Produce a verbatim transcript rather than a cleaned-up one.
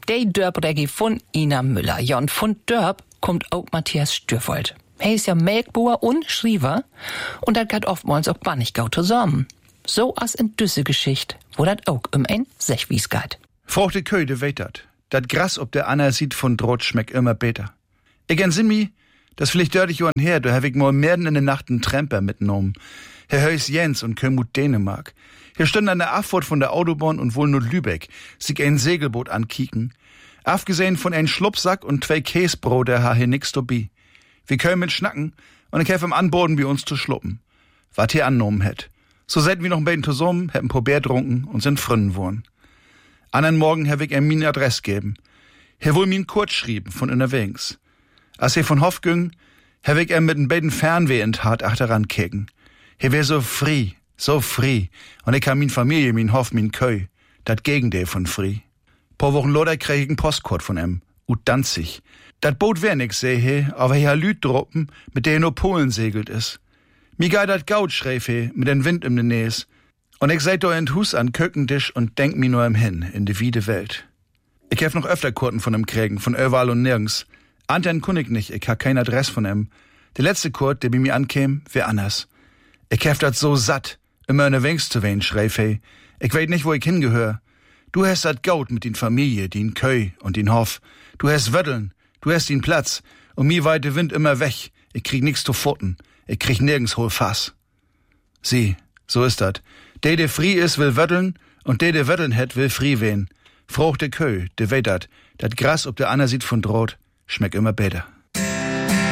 Die Dörbreggi von Ina Müller. Ja, und von Dörb kommt auch Matthias Stürfold. Er ist ja Melkboer und Schriever und das geht oftmals auch bannig gau zusammen. So as in düsse Geschichte, wo dat auch um ein Sechwies geht. Fruchte Köy, de weet dat. Dat Gras ob der Anna sieht von Drot schmeckt immer besser. Ich en mi, das vielleicht dördig johan her, da hab ich mal merden in der Nacht einen Tramper mitgenommen. Herr Heus Jens und Kömut Dänemark. Hier standen an der Abfahrt von der Autobahn und wohl nur Lübeck, sich ein Segelboot ankieken. Abgesehen von ein Schlupfsack und zwei Käsebrote ha hier nix dobi. Wir können mit schnacken und ich helfe am Anborden bei uns zu schluppen. Wat hier annommen hätt. So seid wir noch ein bisschen zusammen, hätten Probier trunken und sind Fründen worden. Andern Morgen hab ich ihm meine Adresse geben. Er wohl min kurz schrieben von unterwegs. Als er von Hof ging, hab ich ihm mit n beiden Fernweh in Tat achteran keken. Er wär so frei, so frei. Und ich hab min Familie, min Hof, min Köy. Dat Gegenteil von frei. Paar Wochen loder krieg ich n Postkort von ihm. Ut Danzig. Dat Boot wär nix, seh he, aber hier Lüd droppen, mit der nur Polen segelt is. Mi gei dat Gaut, schreif he, mit den Wind im de Näs. Und ich seit do in Hus an Kökentisch und denk mi nur im Hin, in de wiede Welt. Ich hef noch öfter Kurten von em Krägen, von überall und nirgends. Anten kun ich nicht, ich ha kein Adress von em. Der letzte Kurt, der bei mir ankäm, wär anders. Ich hef dat so satt, immer in der Wengs zu wehen, schreif he. Ich weet nicht, wo ich hingehör. Du hast dat Gaut mit din Familie, din Köy und din Hof. Du hast Wöddeln, du hast din Platz. Und mi weit de Wind immer weg. Ich krieg nix zu futten. Ich krieg nirgends hol Fass. Sieh, so ist dat. Der, der frie is, will wöddeln, und der, der wöddeln het, will frie wehen. Frucht de Köy, de weet dat. Dat Gras ob der Anna sieht von Drot, schmeckt immer besser.